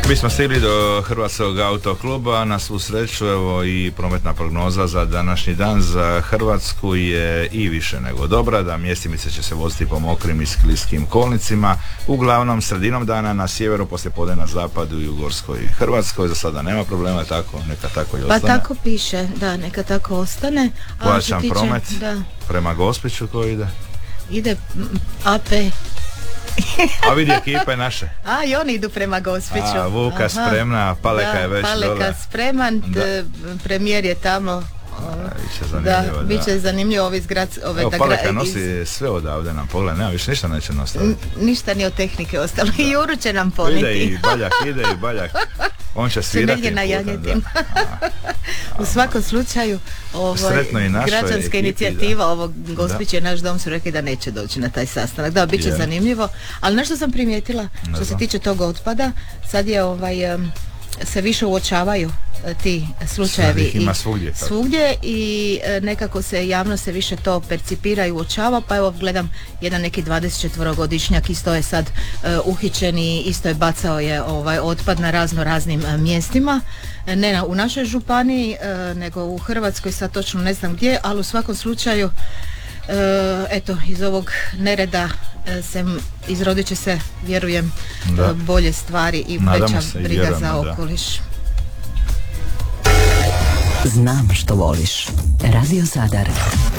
Mi smo stigli do Hrvatskog autokluba, na svu sreću, evo i prometna prognoza za današnji dan za Hrvatsku je i više nego dobra, da mjestimice će se voziti po mokrim i skliskim kolnicima, uglavnom sredinom dana na sjeveru, poslijepodne na zapadu i u gorskoj Hrvatskoj, za sada nema problema, tako, neka tako i ostane. Pa tako piše, da, neka tako ostane. Plaćam promet prema Gospiću koji ide? Ide AP. A vidi ekipe naše. A i oni idu prema Gospiću. A Vuka spremna, Paleka je već Paleka dole. Spreman, premijer je tamo. Bit će zanimljivo ovi Paleka nosi sve odavde nam, pogledaj, nema više ništa neće nositi. Ništa ni od tehnike ostalo. I Juru će nam poniti. Ide i Baljak. On će svirati na Janjetima. U svakom slučaju građanska inicijativa ovog Gospić je naš dom, su rekli da neće doći na taj sastanak. Da, bit će zanimljivo. Ali nešto sam primijetila što se tiče tog otpada, sad je se više uočavaju ti slučajevi ima svugdje i nekako se javno se više to percipira i uočava, pa evo gledam jedan neki 24-godišnjak isto je sad uhićen i isto je bacao je otpad na raznim mjestima, ne u našoj županiji nego u Hrvatskoj, sad točno ne znam gdje, ali u svakom slučaju eto, iz ovog nereda izrodit će se, vjerujem, bolje stvari i veća briga za okoliš. Znam što voliš. Radio Zadar